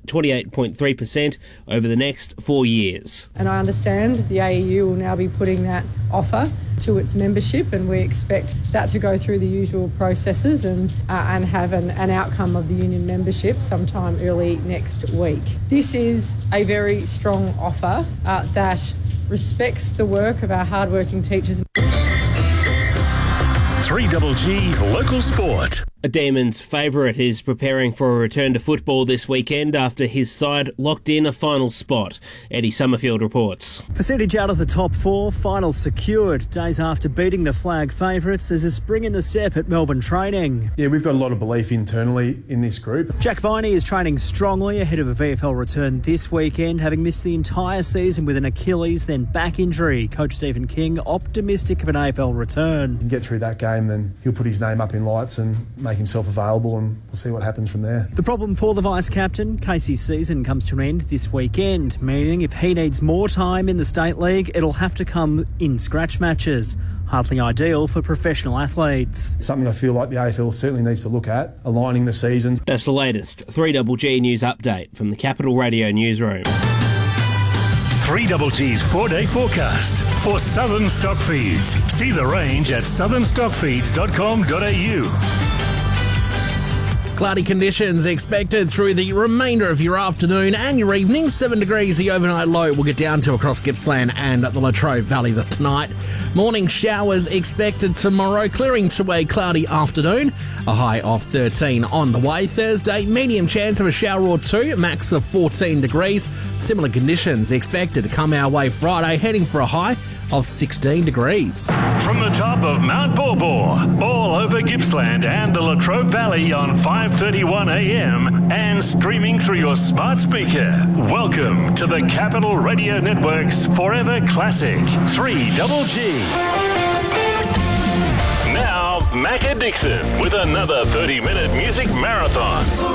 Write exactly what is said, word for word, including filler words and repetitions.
twenty-eight point three percent over the next four years. And I understand the A E U will now be putting that offer to its membership, and we expect that to go through the usual processes and uh, and have an, an outcome of the union membership sometime early next week. This is a very strong offer uh, that respects the work of our hardworking teachers. three G G Local Sport. A Demons favourite is preparing for a return to football this weekend after his side locked in a final spot. Eddie Summerfield reports. Percentage out of the top four, finals secured. Days after beating the flag favourites, there's a spring in the step at Melbourne training. Yeah, we've got a lot of belief internally in this group. Jack Viney is training strongly ahead of a V F L return this weekend, having missed the entire season with an Achilles, then back injury. Coach Stephen King optimistic of an A F L return. Get through that game, then he'll put his name up in lights and make himself available, and we'll see what happens from there. The problem for the vice-captain, Casey's season comes to an end this weekend, meaning if he needs more time in the State League, it'll have to come in scratch matches. Hardly ideal for professional athletes. It's something I feel like the A F L certainly needs to look at, aligning the seasons. That's the latest three G G news update from the Capital Radio newsroom. three G G's four-day forecast for Southern Stockfeeds. See the range at southern stockfeeds dot com dot a u. Cloudy conditions expected through the remainder of your afternoon and your evening. Seven degrees the overnight low will get down to across Gippsland and the Latrobe Valley tonight. Morning showers expected tomorrow, clearing to a cloudy afternoon. A high of thirteen on the way. Thursday, medium chance of a shower or two, max of fourteen degrees. Similar conditions expected to come our way Friday, heading for a high of sixteen degrees. From the top of Mount Borbor, all over Gippsland and the Latrobe Valley on five thirty-one a m and streaming through your smart speaker. Welcome to the Capital Radio Network's Forever Classic three G G. Now, Macca Dixon with another thirty-minute music marathon.